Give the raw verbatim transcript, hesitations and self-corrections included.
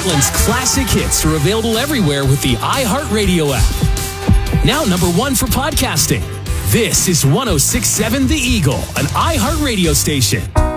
Portland's classic hits are available everywhere with the iHeartRadio app. Now number one for podcasting. This is one oh six point seven The Eagle, an iHeartRadio station.